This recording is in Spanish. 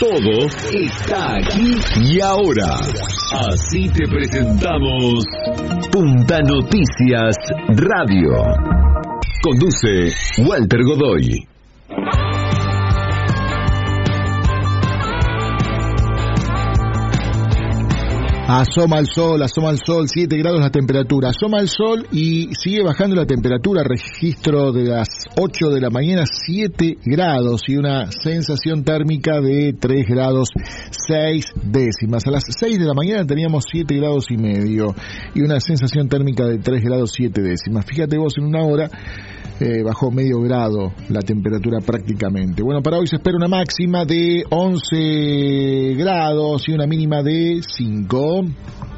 Todo está aquí y ahora. Así te presentamos Punta Noticias Radio. Conduce Walter Godoy. Asoma el sol, 7 grados la temperatura. Asoma el sol y sigue bajando la temperatura. Registro de las 8 de la mañana, 7 grados y una sensación térmica de 3 grados 6 décimas. A las 6 de la mañana teníamos 7 grados y medio y una sensación térmica de 3 grados 7 décimas. Fíjate vos, en una hora bajó medio grado la temperatura prácticamente. Bueno, para hoy se espera una máxima de 11 grados y una mínima de 5.